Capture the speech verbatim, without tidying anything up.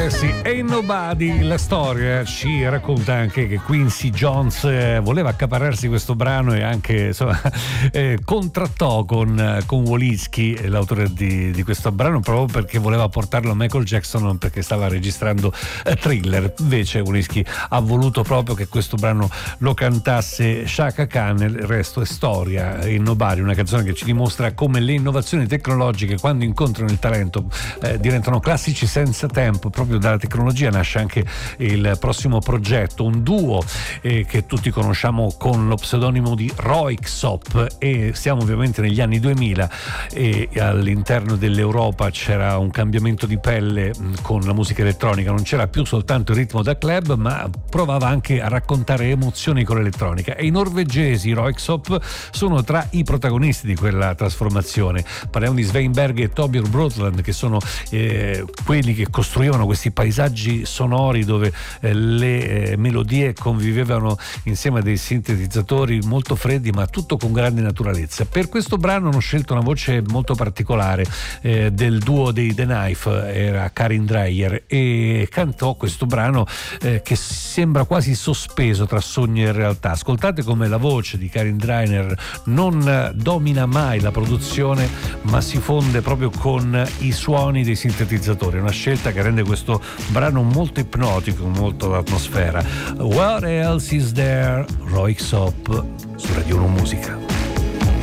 Eh sì, Ain't Nobody, la storia ci racconta anche che Quincy Jones eh, voleva accaparrarsi questo brano e anche insomma eh, contrattò con, con Wolinsky, l'autore di, di questo brano, proprio perché voleva portarlo a Michael Jackson, perché stava registrando eh, Thriller. Invece Wolinsky ha voluto proprio che questo brano lo cantasse Chaka Khan. Il resto è storia. Ain't Nobody, una canzone che ci dimostra come le innovazioni tecnologiche, quando incontrano il talento, eh, diventano classici senza tempo. Proprio dalla tecnologia nasce anche il prossimo progetto, un duo eh, che tutti conosciamo con lo pseudonimo di Röyksopp, e siamo ovviamente negli anni duemila e all'interno dell'Europa c'era un cambiamento di pelle con la musica elettronica. Non c'era più soltanto il ritmo da club, ma provava anche a raccontare emozioni con l'elettronica, e i norvegesi Röyksopp sono tra i protagonisti di quella trasformazione. Parliamo di Svein Berg e Torbjørn Brotland, che sono eh, quelli che costruivano questi paesaggi sonori dove eh, le eh, melodie convivevano insieme a dei sintetizzatori molto freddi, ma tutto con grande naturalezza. Per questo brano hanno scelto una voce molto particolare eh, del duo dei The Knife, era Karin Dreyer, e cantò questo brano eh, che sembra quasi sospeso tra sogno e realtà. Ascoltate come la voce di Karin Dreyer non domina mai la produzione, ma si fonde proprio con i suoni dei sintetizzatori. Una scelta che rende questo brano molto ipnotico, molto atmosfera. What Else Is There, Röyksopp su Radio uno Musica.